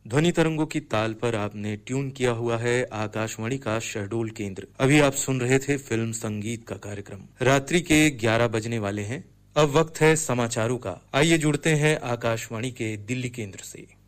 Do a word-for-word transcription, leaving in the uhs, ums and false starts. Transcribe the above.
ध्वनि तरंगों की ताल पर आपने ट्यून किया हुआ है आकाशवाणी का शहडोल केंद्र। अभी आप सुन रहे थे फिल्म संगीत का कार्यक्रम। रात्रि के ग्यारह बजने वाले हैं। अब वक्त है समाचारों का। आइए जुड़ते हैं आकाशवाणी के दिल्ली केंद्र से।